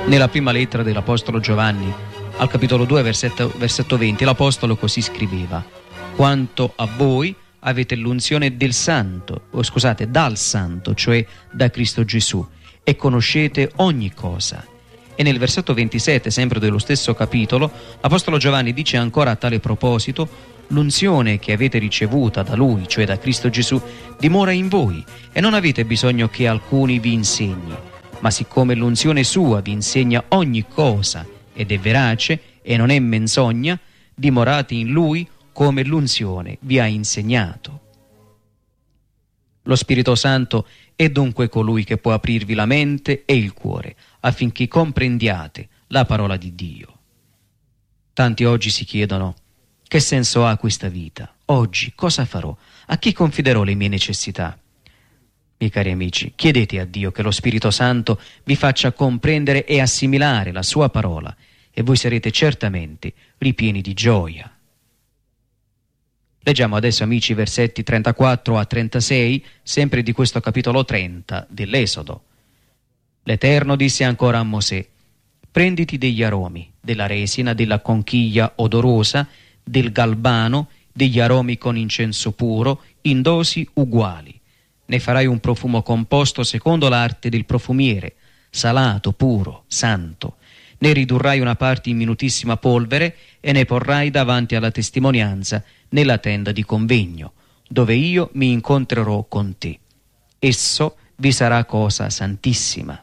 Nella prima lettera dell'Apostolo Giovanni, al capitolo 2, versetto 20, l'Apostolo così scriveva: quanto a voi avete l'unzione dal Santo, cioè da Cristo Gesù, e conoscete ogni cosa. E nel versetto 27, sempre dello stesso capitolo, l'Apostolo Giovanni dice ancora a tale proposito: l'unzione che avete ricevuta da Lui, cioè da Cristo Gesù, dimora in voi, e non avete bisogno che alcuni vi insegni, ma siccome l'unzione sua vi insegna ogni cosa ed è verace e non è menzogna, dimorate in Lui come l'unzione vi ha insegnato. Lo Spirito Santo è dunque colui che può aprirvi la mente e il cuore affinché comprendiate la parola di Dio. Tanti oggi si chiedono: che senso ha questa vita? Oggi cosa farò? A chi confiderò le mie necessità? Miei cari amici, chiedete a Dio che lo Spirito Santo vi faccia comprendere e assimilare la sua parola, e voi sarete certamente ripieni di gioia. Leggiamo adesso, amici, versetti 34 a 36, sempre di questo capitolo 30 dell'Esodo. L'Eterno disse ancora a Mosè: prenditi degli aromi, della resina, della conchiglia odorosa, del galbano, degli aromi con incenso puro, in dosi uguali. Ne farai un profumo composto secondo l'arte del profumiere, salato, puro, santo. Ne ridurrai una parte in minutissima polvere e ne porrai davanti alla testimonianza nella tenda di convegno, dove io mi incontrerò con te. Esso vi sarà cosa santissima.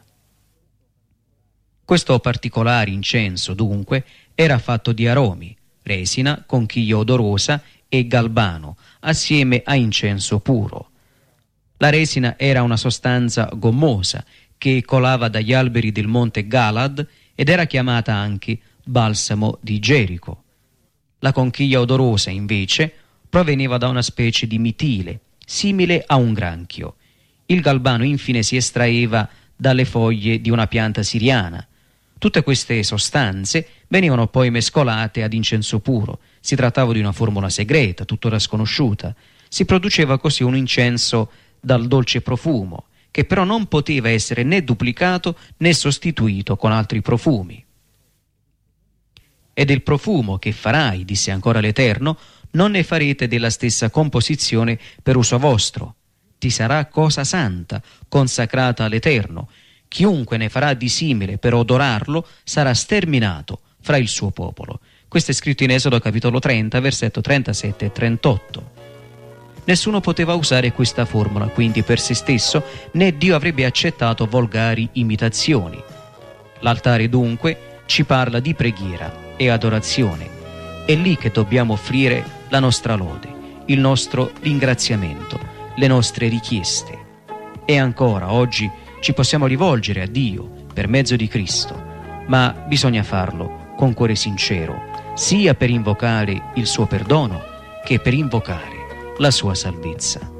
Questo particolare incenso, dunque, era fatto di aromi, resina, conchiglia odorosa e galbano, assieme a incenso puro. La resina era una sostanza gommosa che colava dagli alberi del monte Galad ed era chiamata anche balsamo di Gerico. La conchiglia odorosa, invece, proveniva da una specie di mitile, simile a un granchio. Il galbano, infine, si estraeva dalle foglie di una pianta siriana. Tutte queste sostanze venivano poi mescolate ad incenso puro. Si trattava di una formula segreta, tuttora sconosciuta. Si produceva così un incenso dal dolce profumo, che però non poteva essere né duplicato né sostituito con altri profumi. E del profumo che farai, disse ancora l'Eterno, non ne farete della stessa composizione per uso vostro. Ti sarà cosa santa, consacrata all'Eterno. Chiunque ne farà di simile per odorarlo sarà sterminato fra il suo popolo. Questo è scritto in Esodo capitolo 30, versetto 37 e 38. Nessuno poteva usare questa formula, quindi, per se stesso, né Dio avrebbe accettato volgari imitazioni. L'altare, dunque, ci parla di preghiera e adorazione. È lì che dobbiamo offrire la nostra lode, il nostro ringraziamento, le nostre richieste. E ancora, oggi ci possiamo rivolgere a Dio per mezzo di Cristo, ma bisogna farlo con cuore sincero, sia per invocare il suo perdono che per invocare la sua salvezza.